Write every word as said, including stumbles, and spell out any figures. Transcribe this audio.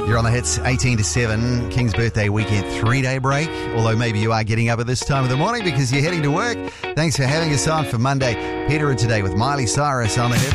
You're on the hits, eighteen to seven, King's birthday weekend, three-day break. Although maybe you are getting up at this time of the morning because you're heading to work. Thanks for having us on for Monday. Peter and today with Miley Cyrus on the hits.